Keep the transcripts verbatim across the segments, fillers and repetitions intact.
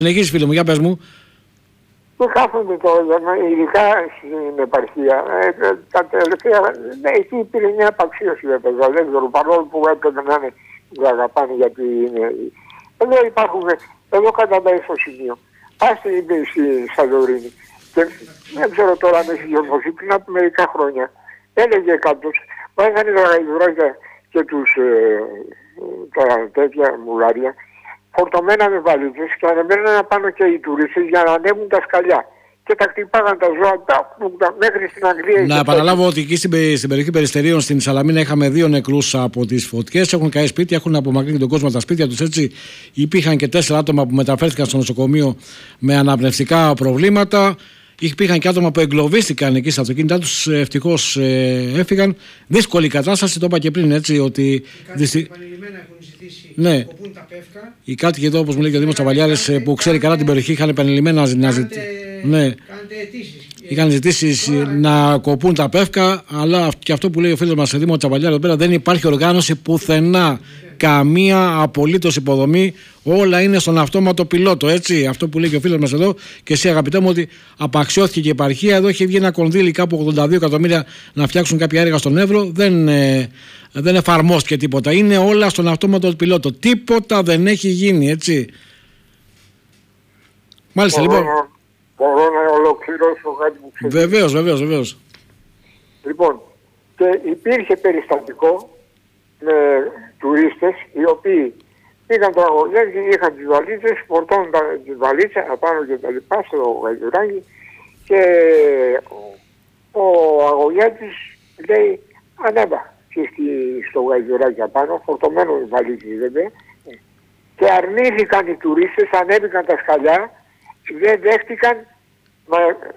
Συνεχίζεις, φίλε μου, για πες μου. που κάθονται τώρα, ειδικά στην επαρχία. Ε, τα τελευταία, ναι, εκεί υπήρχε μια απαξίωση βέβαια, δεν ξέρω, παρόλο που έπρεπε να είναι, που αγαπάνε γιατί είναι. Εδώ υπάρχουν, εδώ καταντάει στο σημείο. Πάστε στη Σαντορίνη και δεν ξέρω τώρα αν έχει διορθωθεί πριν από μερικά χρόνια. Έλεγε κάποιος, βάζανε τα γαϊδουράκια και τους ε, τα τέτοια μουλάρια φορτωμένα με βαλίτσες και ανεβαίνανε πάνω και οι τουρίστες για να ανέβουν τα σκαλιά. Και τα χτυπάγαν τα ζώα τα, τα, μέχρι στην Αγγλία. Να επαναλάβω ότι εκεί στην, στην περιοχή Περιστερίων στην Σαλαμίνα είχαμε δύο νεκρούς από τις φωτιές. Έχουν καεί σπίτια, έχουν απομακρύνει τον κόσμο τα σπίτια τους. Έτσι υπήρχαν και τέσσερα άτομα που μεταφέρθηκαν στο νοσοκομείο με αναπνευστικά προβλήματα. Υπήρχαν και άτομα που εγκλωβίστηκαν εκεί στα αυτοκίνητά τους. Ευτυχώς ε, έφυγαν. Δύσκολη κατάσταση, το είπα και πριν, έτσι. Ότι οι κάτοικοι επανειλημμένα έχουν ζητήσει ναι. να κοπούν τα πεύκα. Οι κάτοικοι εδώ, όπως μου λέει και ο Δήμος Τσαβαλιάρης, που ξέρει καλά την περιοχή, είχαν επανειλημμένα να ζητήσουν. Ναι. Είχαν ζητήσει να κοπούν τα πεύκα, αλλά και αυτό που λέει ο φίλος μας Δήμο Τσαβαλιάρη εδώ πέρα, δεν υπάρχει οργάνωση πουθενά. Καμία απολύτως υποδομή, όλα είναι στον αυτόματο πιλότο. Έτσι, αυτό που λέει και ο φίλος μας εδώ, και εσύ αγαπητέ μου, ότι απαξιώθηκε και η επαρχία. Εδώ έχει βγει ένα κονδύλι κάπου ογδόντα δύο εκατομμύρια να φτιάξουν κάποια έργα στον Εύρο. Δεν, ε, δεν εφαρμόστηκε τίποτα. Είναι όλα στον αυτόματο πιλότο. Τίποτα δεν έχει γίνει, έτσι. Μάλιστα, μπορώ, λοιπόν. Μπορώ να ολοκληρώσω κάτι που ξέρει. Βεβαίως, βεβαίως, βεβαίως. Λοιπόν, και υπήρχε περιστατικό με τουρίστες οι οποίοι πήγαν το αγωγέζι, είχαν τις βαλίτσες, φορτώνουν τις βαλίτσες απάνω και τα λοιπά στο γαϊδουράκι και ο, ο αγωγέτης λέει ανέβα και στη, στο γαϊδουράκι απάνω, φορτωμένο βαλίτσες βέβαια, και αρνήθηκαν οι τουρίστες, ανέβηκαν τα σκαλιά, δεν δέχτηκαν να,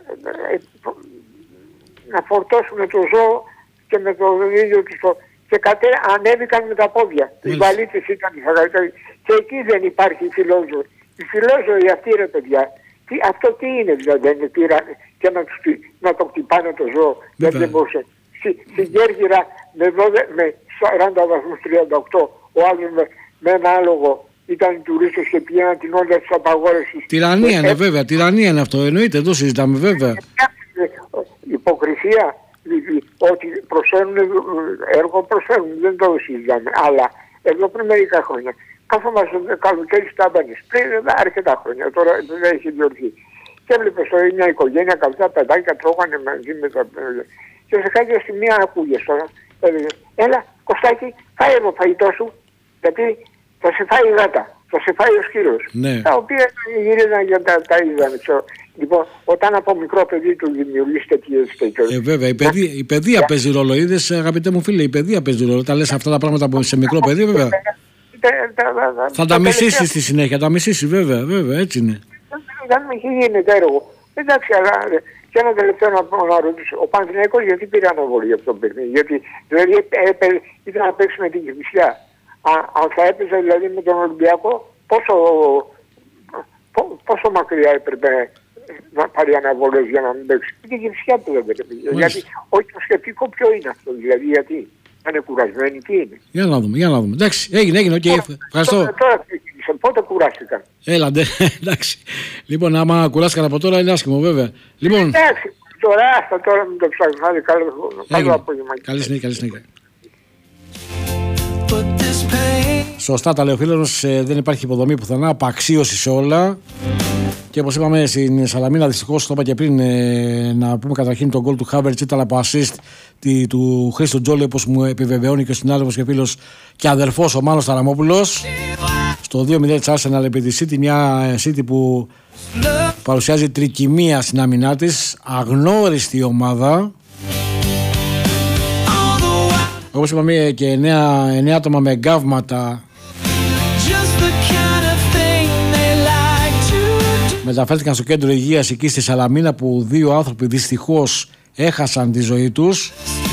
να φορτώσουν το ζώο και με το ίδιο τους το... και κατέ, ανέβηκαν με τα πόδια. Οι βαλίτσες ήταν οι χαγαριτές. Και εκεί δεν υπάρχει η φιλόζωη. Η φιλόζωη αυτή ρε παιδιά, τι, αυτό τι είναι δηλαδή, δεν είναι πήρα και να, τους, να το χτυπάνε το ζώο. Γιατί δεν μπορούσε. Στην Κέρκυρα με, με σαράντα βαθμούς τριάντα οκτώ, ο άλλος με, με ένα άλογο ήταν οι τουρίστες και πήγαιναν την ώρα της απαγόρευσης. Τυραννία είναι βέβαια, τυραννία είναι αυτό, εννοείται, εδώ συζητάμε βέβαια. Υποκρισία. Ότι προσφέρουν έργο, προσφέρουν, δεν το συζητάμε. Αλλά εδώ πριν μερικά χρόνια, κάθομαστε καλοκαίρι στα Μπάνες, πριν αρκετά χρόνια, τώρα δεν έχει διορθεί. Και έβλεπες τώρα μια οικογένεια, καλά παιδάκια τρώγανε μαζί με τα παιδιά. Και σε κάποια στιγμή ακούγες τώρα, έλεγε, έλα Κωστάκη, φάει το φαγητό σου, γιατί θα σε φάει η γάτα, θα σε φάει ο σκύλος. Ναι. Τα οποία γυρίζαν για τα, τα είδαμε. Λοιπόν, όταν από μικρό παιδί του δημιουργείς τέτοιες τέτοιες... Ε, βέβαια, η παιδεία, η παιδεία yeah. παίζει ρόλο. Είδες, αγαπητέ μου φίλε, η παιδεία παίζει ρόλο. Όταν λες αυτά τα πράγματα σε μικρό παιδί, βέβαια. Θα τα μισήσεις στη συνέχεια, τα μισήσεις, βέβαια, βέβαια, έτσι είναι. Δεν με έχει γίνει έργο. Εντάξει, αλλά και ένα τελευταίο να, να ρωτήσω. Ο Παναθηναϊκός γιατί πήρε αναβολή για αυτό το παιχνίδι? Γιατί δηλαδή ήταν να παίξει με την Κηφισιά. Αν θα έπαιζε δηλαδή με τον Ολυμπιακό, πόσο, πόσο μακριά έπρεπε να πάρει αναβολές για να μην παίξει? Και η Κηφισιά που δεν παίξει. Γιατί όχι το σκεπτικό ποιο είναι αυτό, δηλαδή γιατί είναι κουρασμένοι, τι είναι. Για να δούμε, για να δούμε. Εντάξει, έγινε, έγινε, οκ. Okay. Ευχαριστώ. Τώρα, τώρα πότε κουράστηκαν? Έλαντε, εντάξει. Λοιπόν, άμα κουράστηκαν από τώρα είναι άσχημο βέβαια. Λοιπόν... Εντάξει, τώρα άστα τώρα μην το ψάχνω. Καλό απόγευμα. Καλή συνέχεια, καλή συνέχεια. Σωστά τα λέει ο φίλος μας, ε, δεν υπάρχει υποδομή πουθενά, απαξίωση σε όλα. Και όπως είπαμε στην Σαλαμίνα, δυστυχώς το είπα και πριν, ε, να πούμε καταρχήν τον γκολ του Χάβερτς ήταν από assist τη, του Χρήστο Τζόλη, όπως μου επιβεβαιώνει και ο συνάδελφος και φίλος και αδερφός ο Μάνος Ταραμόπουλος. Στο δύο μηδέν της Arsenal επί τη City, μια City που παρουσιάζει τρικυμία στην άμυνά της, αγνώριστη ομάδα. Όπως είπαμε και εννέα, εννέα άτομα με γκάβματα μεταφέρθηκαν στο κέντρο υγείας εκεί στη Σαλαμίνα, που δύο άνθρωποι δυστυχώς έχασαν τη ζωή τους.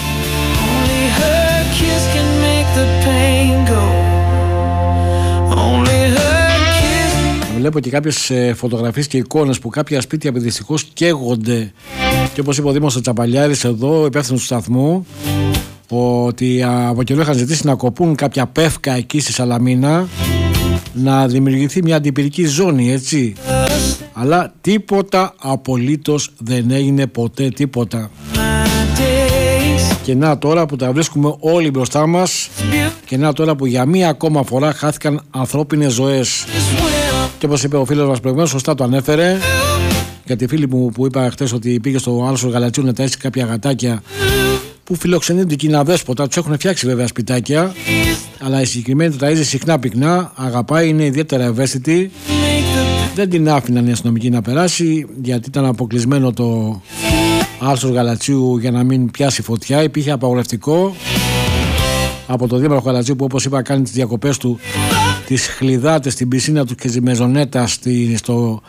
Βλέπω και κάποιες φωτογραφίες και εικόνες που κάποια σπίτια δυστυχώς καίγονται. Και όπως είπε ο Δήμος Τσαπαλιάρης εδώ, υπεύθυνος του σταθμού, ότι από καιρό είχαν ζητήσει να κοπούν κάποια πεύκα εκεί στη Σαλαμίνα, να δημιουργηθεί μια αντιπυρική ζώνη, έτσι. Αλλά τίποτα απολύτως δεν έγινε ποτέ, τίποτα. Και να τώρα που τα βρίσκουμε όλοι μπροστά μας, και να τώρα που για μία ακόμα φορά χάθηκαν ανθρώπινες ζωές. Και όπως είπε ο φίλος μας προηγουμένως, σωστά το ανέφερε, για τη φίλη μου που είπα χτες ότι πήγε στο Άλσο Γαλατσίου να ταΐσει κάποια γατάκια που φιλοξενούνται κοινά δέσποτα, τους έχουν φτιάξει βέβαια σπιτάκια, αλλά η συγκεκριμένη το ταΐζει συχνά πυκνά, αγαπάει, είναι ιδιαίτερα ευαίσθητη. Δεν την άφηναν οι αστυνομικοί να περάσει, γιατί ήταν αποκλεισμένο το Άλσος Γαλατσίου για να μην πιάσει φωτιά. Υπήρχε απαγορευτικό από το δήμαρχο Γαλατσίου, που όπως είπα κάνει τις διακοπές του, τις χλιδάτες στην πισίνα του και στη μεζονέτα στη, στο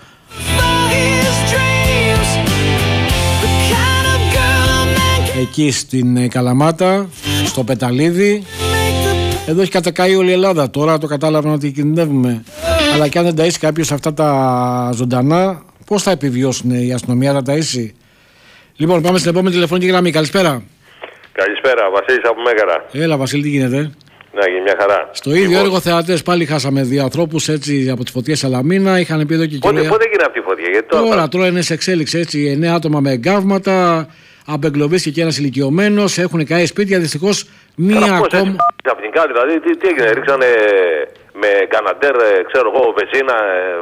εκεί στην Καλαμάτα, στο Πεταλίδι. Εδώ έχει κατακαεί όλη η Ελλάδα. Τώρα το κατάλαβαν ότι κινδυνεύουμε. Αλλά και αν δεν ταΐσει κάποιος αυτά τα ζωντανά, πώς θα επιβιώσουν η αστυνομία, θα ταΐσει? Λοιπόν, πάμε στην επόμενη τηλεφωνική γραμμή. Καλησπέρα. Καλησπέρα, Βασίλης από Μέγαρα. Έλα, Βασίλη, τι γίνεται? Να γίνει μια χαρά. Στο ίδιο λοιπόν έργο θεατές πάλι χάσαμε δύο ανθρώπους έτσι από τις φωτιές Σαλαμίνα. Είχαν πει εδώ και πότε, κυρία... πότε έγινε αυτή η φωτιά? Γιατί τώρα, τώρα, τώρα είναι σε εξέλιξη έτσι. Εννέα άτομα με εγκάβματα. Απεγκλωβίστηκε και ένας ηλικιωμένος. Έχουν καεί σπίτια. Δυστυχώς μία Καλά, ακόμα. Έτσι, ξαφνικά δηλαδή, τι, τι έγινε, ρίξανε με καναντέρ, ξέρω εγώ, βεζίνα.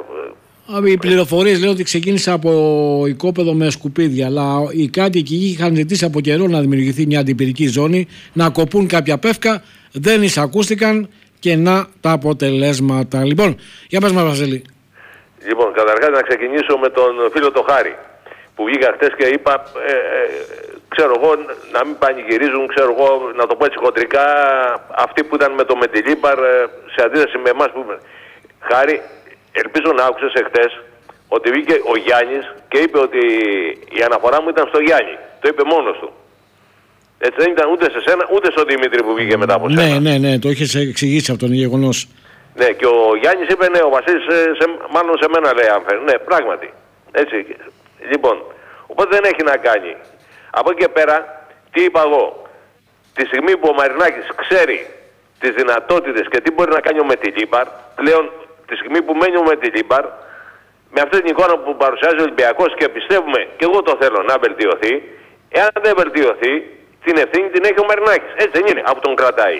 Οι πληροφορίες λένε ότι ξεκίνησε από οικόπεδο με σκουπίδια, αλλά οι κάτοικοι είχαν ζητήσει από καιρό να δημιουργηθεί μια αντιπυρική ζώνη, να κοπούν κάποια πεύκα, δεν εισακούστηκαν και να τα αποτελέσματα. Λοιπόν, για πες μας, Βασίλη. Λοιπόν, καταρχάς να ξεκινήσω με τον φίλο το Χάρη, που βγήκα χτες και είπα, ε, ε, ξέρω εγώ, να μην πανηγυρίζουν, ξέρω εγώ, να το πω έτσι χοντρικά, αυτοί που ήταν με το Μεντιλίμπαρ, σε αντίθεση με εμάς που... Χάρη, ελπίζω να άκουσες εχθές ότι βγήκε ο Γιάννης και είπε ότι η αναφορά μου ήταν στο Γιάννη. Το είπε μόνος του. Έτσι δεν ήταν ούτε σε σένα ούτε στο Δημήτρη που βγήκε μετά από σένα. Ναι, ναι, ναι, το είχες εξηγήσει αυτό το γεγονός. Ναι, και ο Γιάννης είπε ναι, ο Βασίλης σε, μάλλον σε μένα λέει αν φέρει. Ναι, πράγματι. Έτσι. Λοιπόν, οπότε δεν έχει να κάνει. Από εκεί και πέρα, τι είπα εγώ. Τη στιγμή που ο Μαρινάκης ξέρει τις δυνατότητες και τι μπορεί να κάνει ο Μετιλίμπαρ, πλέον τη στιγμή που μένει ο Μετιλίμπαρ, με αυτή την εικόνα που παρουσιάζει ο Ολυμπιακός και πιστεύουμε, και εγώ το θέλω να βελτιωθεί, εάν δεν βελτιωθεί, την ευθύνη την έχει ο Μαρινάκης. Έτσι δεν είναι, από τον κρατάει.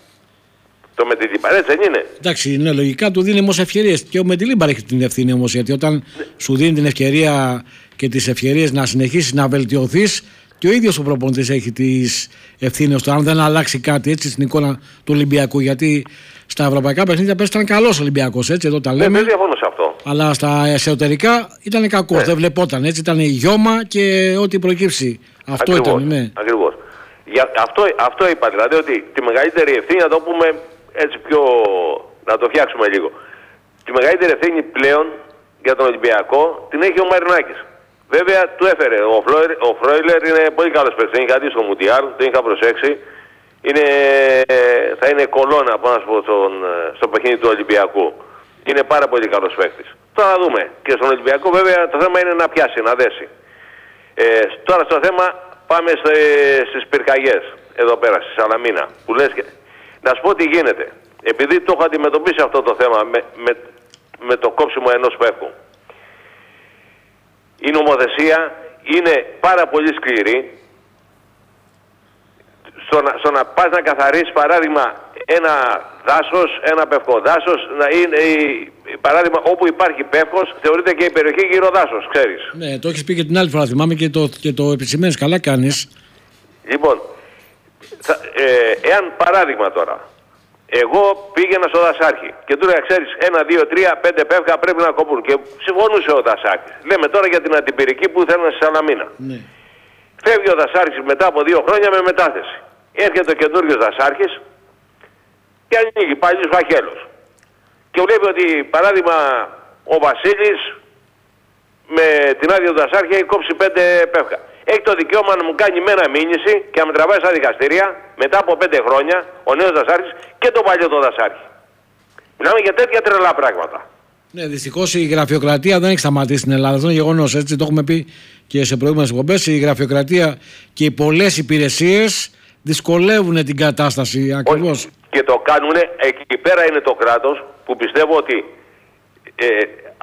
Το Μετιλίμπαρ, έτσι δεν είναι. Εντάξει, ναι, λογικά του δίνει όμως ευκαιρίες. Και ο Μετιλίμπαρ έχει την ευθύνη όμως, γιατί όταν ναι. σου δίνει την ευκαιρία και τις ευκαιρίες να συνεχίσεις να βελτιωθείς, και ο ίδιος ο προπονητής έχει τις ευθύνες του, αν δεν αλλάξει κάτι έτσι στην εικόνα του Ολυμπιακού. Γιατί στα ευρωπαϊκά παιχνίδια πες ήταν καλός Ολυμπιακός, έτσι εδώ τα λέμε. Δεν διαφωνώ σε αυτό. Αλλά στα εσωτερικά ήταν κακός, ναι. δεν βλεπόταν έτσι. Ήταν γιώμα και ό,τι προκύψει. Αυτό ακριβώς, ήταν, ναι. Ακριβώς. Για, αυτό, αυτό είπα δηλαδή, ότι τη μεγαλύτερη ευθύνη, να το πούμε έτσι πιο, να το φτιάξουμε λίγο. Τη μεγαλύτερη ευθύνη πλέον για τον Ολυμπιακό την έχει ο Μαρινάκης. Βέβαια του έφερε. Ο, Φλόιρ, ο Φρόιλερ είναι πολύ καλός παίκτης. Τον είχα δει στο Μουτιάλ, τον είχα προσέξει. Είναι, θα είναι κολόνα από να πω, στον, στο παιχνίδι του Ολυμπιακού. Είναι πάρα πολύ καλός παίκτης. Τώρα να δούμε. Και στον Ολυμπιακό βέβαια το θέμα είναι να πιάσει, να δέσει. Ε, τώρα στο θέμα πάμε στις πυρκαγιές. Εδώ πέρα, στη Σαλαμίνα. Που λες και... Να σου πω τι γίνεται. Επειδή το έχω αντιμετωπίσει αυτό το θέμα με, με, με το κόψιμο ενός πεύκου. Η νομοθεσία είναι πάρα πολύ σκληρή στο να, στο να πας να καθαρίσεις παράδειγμα ένα δάσος, ένα πευκοδάσος, να είναι, η, παράδειγμα όπου υπάρχει πεύκος θεωρείται και η περιοχή γύρω δάσος, ξέρεις. Ναι, το έχεις πει και την άλλη φορά, θυμάμαι και το, και το επισημαίνεις, καλά κάνεις. Λοιπόν, θα, ε, εάν παράδειγμα τώρα, εγώ πήγαινα στο δασάρχη και του έλεγα, ξέρεις, ένα, δύο, τρία, πέντε πεύκα πρέπει να κοπούν. Και συμφωνούσε ο δασάρχης. Λέμε τώρα για την αντιπυρική που θέλουν στη Σαλαμίνα. Ναι. Φεύγει ο δασάρχης μετά από δύο χρόνια με μετάθεση. Έρχεται ο καινούριος δασάρχης και ανοίγει πάλι στους φακέλους. Και βλέπει ότι, παράδειγμα, ο Βασίλης με την άδεια του δασάρχη έχει κόψει πέντε πεύκα. Έχει το δικαίωμα να μου κάνει μένα μήνυση και να με τραβάει στα δικαστήρια μετά από πέντε χρόνια ο νέος δασάρχης και το παλιό το δασάρχη. Μιλάμε για τέτοια τρελά πράγματα. Ναι, δυστυχώς η γραφειοκρατία δεν έχει σταματήσει στην Ελλάδα. Αυτό είναι γεγονός. Έτσι το έχουμε πει και σε προηγούμενες εκπομπές. Η γραφειοκρατία και οι πολλές υπηρεσίες δυσκολεύουν την κατάσταση ακριβώς. Όχι. Και το κάνουν, εκεί πέρα είναι το κράτος που πιστεύω ότι ε,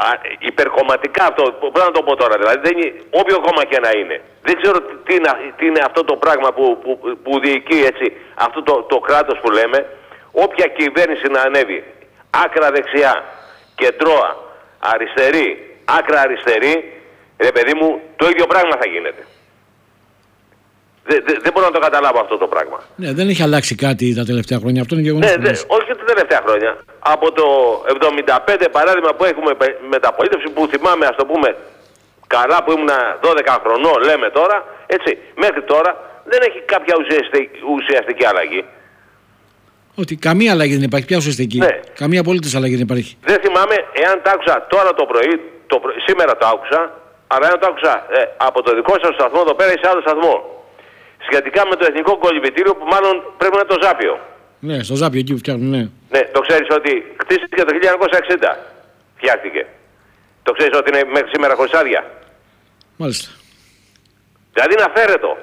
α, υπερκομματικά αυτό, πώς να το πω τώρα, δηλαδή δεν είναι, όποιο κόμμα και να είναι. Δεν ξέρω τι είναι, τι είναι αυτό το πράγμα που, που, που διοικεί έτσι, αυτό το, το κράτος που λέμε. Όποια κυβέρνηση να ανέβει, άκρα δεξιά, κεντρώα, αριστερή, άκρα αριστερή, ρε παιδί μου, το ίδιο πράγμα θα γίνεται. Δεν δε, δε μπορώ να το καταλάβω αυτό το πράγμα. Ναι, δεν έχει αλλάξει κάτι τα τελευταία χρόνια. Αυτό είναι γεγονός. Ναι, δε, όχι τα τελευταία χρόνια. Από το εβδομήντα πέντε παράδειγμα που έχουμε μεταπολίτευση, που θυμάμαι, ας το πούμε, καλά που ήμουν δώδεκα χρονών, λέμε τώρα, έτσι, μέχρι τώρα δεν έχει κάποια ουσιαστική, ουσιαστική αλλαγή. Ότι καμία αλλαγή δεν υπάρχει, πια ουσιαστική. Ναι. Καμία απολύτως αλλαγή δεν υπάρχει. Δεν θυμάμαι εάν το άκουσα τώρα το πρωί, το πρωί σήμερα το άκουσα, αλλά εάν το άκουσα ε, από το δικό σας σταθμό εδώ πέρα ή σε άλλο σταθμό. Σχετικά με το εθνικό κολυμβητήριο που μάλλον πρέπει να είναι το Ζάπιο. Ναι, στο Ζάπιο εκεί που φτιάχνουν, ναι. Ναι, το ξέρεις ότι χτίστηκε το χίλια εννιακόσια εξήντα. Φτιάχτηκε. Το ξέρεις ότι είναι μέχρι σήμερα χωρίς άδεια. Μάλιστα. Δηλαδή είναι αφαίρετο.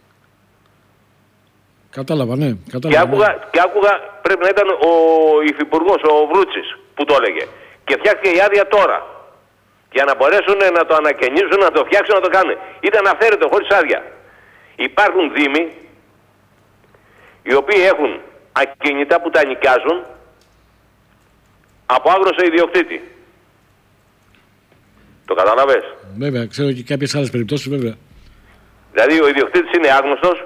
Κατάλαβα, ναι. Κατάλαβα, και, άκουγα, ναι. και άκουγα, πρέπει να ήταν ο υφυπουργός, ο Βρούτσης, που το έλεγε. Και φτιάχτηκε η άδεια τώρα. Για να μπορέσουν να το ανακαινήσουν, να το φτιάξουν, να το κάνουν. Ήταν αφαίρετο, χωρίς άδεια. Υπάρχουν δήμοι, οι οποίοι έχουν ακίνητα που τα νοικιάζουν από άγνωστο ιδιοκτήτη. Το καταλαβες? Βέβαια, ξέρω και κάποιες άλλες περιπτώσεις, βέβαια. Δηλαδή ο ιδιοκτήτης είναι άγνωστος,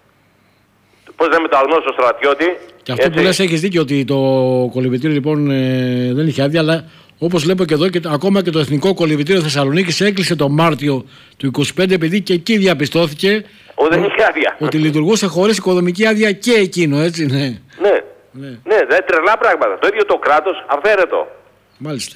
πώς λέμε το αγνώστο στρατιώτη. Και αυτό έτσι. Που λες έχεις δίκιο ότι το κολυμβητήριο λοιπόν ε, δεν είχε άδεια, αλλά όπως βλέπω και εδώ, και, ακόμα και το Εθνικό Κολυμβητήριο Θεσσαλονίκης έκλεισε το Μάρτιο του είκοσι πέντε, επειδή και εκεί διαπιστώθηκε ο, δεν είχε άδεια. Ότι λειτουργούσε χωρίς οικοδομική άδεια και εκείνο, έτσι, ναι. Ναι, ναι, ναι, δηλαδή τρελά πράγματα. Το ίδιο το κράτος αφαίρετο. Μάλιστα.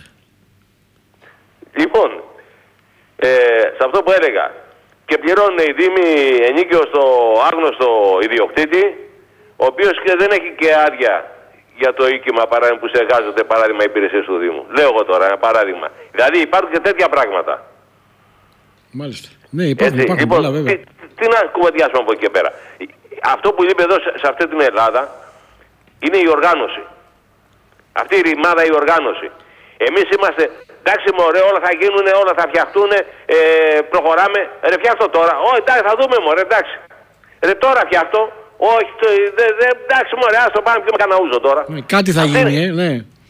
Λοιπόν, ε, σε αυτό που έλεγα, και πληρώνουν οι δήμοι ενίκαιο στο άγνωστο ιδιοκτήτη, ο οποίος και δεν έχει και άδεια για το οίκημα παράδειγμα που στεγάζονται, παράδειγμα υπηρεσίες του Δήμου. Λέω εγώ τώρα ένα παράδειγμα. Δηλαδή υπάρχουν και τέτοια πράγματα. Μάλιστα. Ναι, υπάρχουν, υπάρχουν λοιπόν, πολλά βέβαια. Τι, τι να κουβεντιάσουμε από εκεί και πέρα. Αυτό που λείπει εδώ σε, σε αυτή την Ελλάδα είναι η οργάνωση. Αυτή η ρημάδα, η οργάνωση. Εμείς είμαστε, εντάξει μωρέ, όλα θα γίνουν, όλα θα φτιαχτούν, ε, προχωράμε. Ρε φτιάχτω τώρα. Όχι, εντάξει, θα δούμε μωρέ, εντάξει. Ρε τώρα φτιάχτω. Όχι, δε, δε, εντάξει μωρέ, ας το πάμε και με κανένα ούζο τώρα. Ναι, κάτι θα αυτή γίνει, είναι, ε, ναι.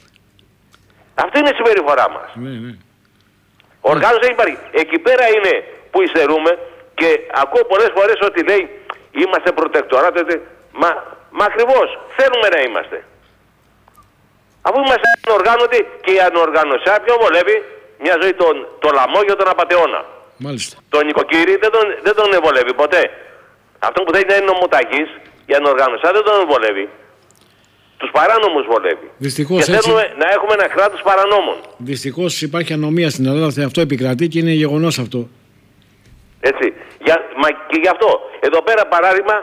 Αυτή είναι η συμπεριφορά μας. Ναι, ναι. Οργάνωση δεν υπάρχει. Εκεί πέρα είναι που υστερούμε και ακούω πολλές φορές ότι λέει είμαστε προτεκτοράτο. Μα, μα ακριβώς θέλουμε να είμαστε. Αφού είμαστε ανοργάνωτοι και η ανοργάνωσιά ποιον βολεύει? Μια ζωή τον, τον λαμόγιο, τον απατεώνα. Μάλιστα. Τον νοικοκύρη δεν τον, δεν τον βολεύει ποτέ. Αυτό που θέλει να είναι νομοταγής, η ανοργάνωσιά δεν τον βολεύει. Τους παράνομους βολεύει. Δυστυχώς, και θέλουμε έτσι, να έχουμε ένα κράτος παρανόμων. Δυστυχώς υπάρχει ανομία στην Ελλάδα, αυτό επικρατεί και είναι γεγονός αυτό. Έτσι. Για, μα και γι' αυτό. Εδώ πέρα παράδειγμα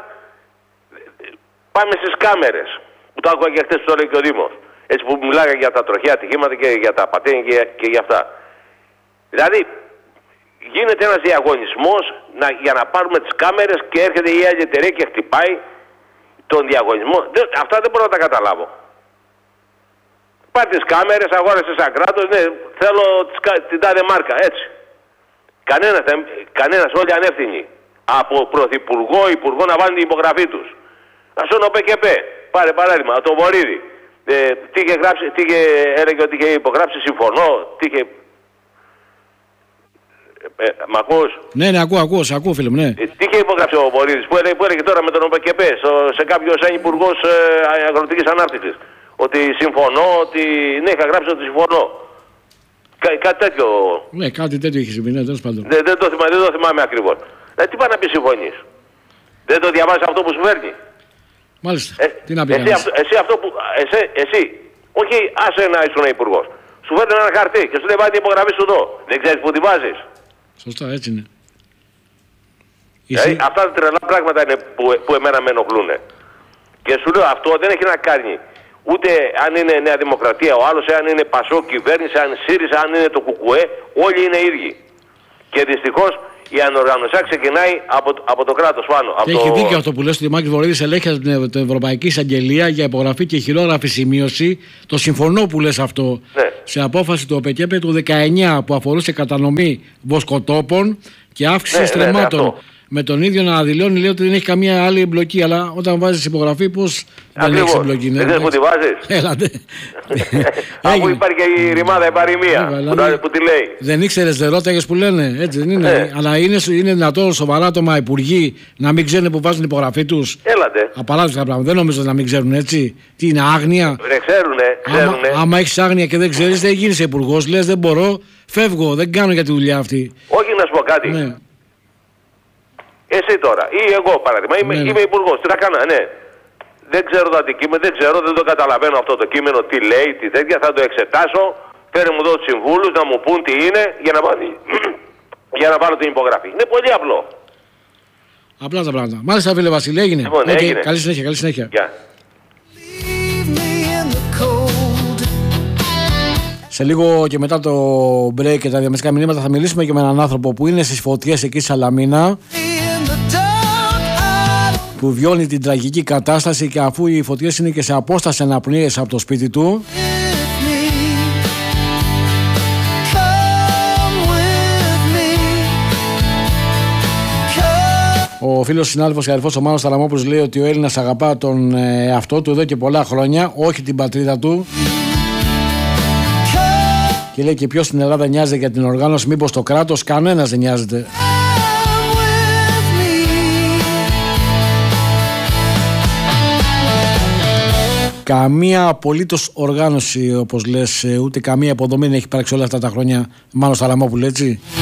πάμε στις κάμερες. Που το άκουγα και χτες που το λέει και ο Δήμος. Έτσι που μιλάγα για τα τροχαία ατυχήματα και για τα πατένια και, και για αυτά. Δηλαδή γίνεται ένας διαγωνισμός να, για να πάρουμε τις κάμερες και έρχεται η άλλη εταιρεία και χτυπάει τον διαγωνισμό. Δεν, αυτά δεν μπορώ να τα καταλάβω. Πάρ' τις κάμερες, αγόρασες σαν κράτος, ναι, θέλω τις, την τάδε μάρκα, έτσι. Κανένας, κανένας, όλοι ανεύθυνοι. Από πρωθυπουργό, υπουργό να βάλουν την υπογραφή τους. Ας τον ΟΠΕΚΕΠ, πάρε παράδειγμα, το Βορίδη. Ε, τι είχε γράψει, τι είχε, έλεγε ότι είχε υπογράψει, συμφωνώ, τι είχε... Ε, μ' ακούς? Ναι, ναι, ακούω, ακούω, σε ακούω φίλε μου, ναι. Ε, τι είχε υπογράψει ο Βορίδης, που έλεγε, που έλεγε τώρα με τον ΟΠΕΚΕΠ, σε κάποιο σαν υπουργός ε, αγροτικής ανάπτυξης. Ότι συμφωνώ, ότι ναι, είχα γράψει ότι συμφωνώ. Κά, κάτι τέτοιο. Ναι, κάτι τέτοιο έχει συμβεί, ναι, τέλος πάντων. Δεν, δεν, το θυμάμαι, δεν το θυμάμαι ακριβώς. Ε, τι πάει να πει συμφωνείς? Δεν το διαβάζεις αυτό που σου φέρνει? Μάλιστα. Ε, τι να πει εσύ, αυτό, εσύ αυτό που. Εσύ, εσύ όχι άσε να ήσουν υπουργός. Σου φέρνει ένα χαρτί και σου λέει βάλει την υπογραφή σου εδώ. Δεν ξέρεις που τη βάζεις. Σωστά, έτσι είναι. Δηλαδή, Εσύ... αυτά τα τρελά πράγματα είναι που, που εμένα με ενοχλούν. Και σου λέω αυτό δεν έχει να κάνει ούτε αν είναι Νέα Δημοκρατία, ο άλλος, αν είναι Πασό, κυβέρνηση, αν ΣΥΡΙΖΑ, αν είναι το ΚΚΕ, όλοι είναι ίδιοι. Και δυστυχώς Η ανοργάνωσία ξεκινάει από, από το κράτος πάνω. Και από έχει το... δίκιο αυτό που λες ότι ο Μάκης Βορύδης ελέγχεται την, την Ευρωπαϊκή Εισαγγελία για υπογραφή και χειρόγραφη σημείωση. Το συμφωνώ που λες αυτό. Ναι. Σε απόφαση του ΟΠΕΚΕΠΕ του δεκαεννιά που αφορούσε κατανομή βοσκοτόπων και αύξηση Ναι, στρεμμάτων. ναι, ναι, με τον ίδιο να δηλώνει, λέει ότι δεν έχει καμία άλλη εμπλοκή. Αλλά όταν βάζεις υπογραφή, πώς δεν έχει εμπλοκή. Δεν ξέρεις που τη βάζεις. Έλατε. Αφού υπάρχει και η ρημάδα, η παροιμία που, δηλαδή, που τη λέει. Δεν ήξερες, δεν ρώταγες που λένε. Έτσι δεν είναι. Ναι. Αλλά είναι, είναι δυνατόν σοβαρά άτομα υπουργοί να μην ξέρουν που βάζουν υπογραφή τους. Έλατε. Απαράδεκτα πράγματα. Δεν νομίζω να μην ξέρουν έτσι. Τι είναι, άγνοια. Ρε, ξέρουνε, ξέρουνε. Άμα, άμα έχεις άγνοια και δεν ξέρεις, δεν γίνεις υπουργός. Λες δεν μπορώ, φεύγω, δεν κάνω για τη δουλειά αυτή. Όχι, να σου πω κάτι. Ναι. Εσύ τώρα, ή εγώ παράδειγμα, είμαι, Ναι, ναι. είμαι υπουργός. Τι να κάνω, ναι. Δεν ξέρω το αντικείμενο, δεν ξέρω, δεν το καταλαβαίνω αυτό το κείμενο, τι λέει, τι τέτοια. Θα το εξετάσω. Φέρε μου εδώ τους συμβούλους να μου πούν τι είναι για να, βάλει, για να βάλω την υπογραφή. Είναι πολύ απλό. Απλά τα πράγματα. Μάλιστα, φίλε Βασίλη, έγινε. Λοιπόν, Okay. έγινε. Καλή συνέχεια, καλή συνέχεια. Γεια. Σε λίγο και μετά το break και τα διαμεσικά μηνύματα θα μιλήσουμε και με έναν άνθρωπο που είναι στις φωτιές εκεί στη Σαλαμίνα, που βιώνει την τραγική κατάσταση και αφού οι φωτιές είναι και σε απόσταση αναπνοίες από το σπίτι του, ο φίλος συνάδελφος και αδερφός ο Μάνος Ταραμόπουλος λέει ότι ο Έλληνας αγαπά τον εαυτό του εδώ και πολλά χρόνια, όχι την πατρίδα του. Και λέει και ποιος στην Ελλάδα νοιάζεται για την οργάνωση, μήπως το κράτος? Κανένας δεν νοιάζεται. Καμία απολύτως οργάνωση, όπως λες, ούτε καμία αποδομή δεν έχει υπάρξει όλα αυτά τα χρόνια, Μάνος Ταραμόπουλου, έτσι.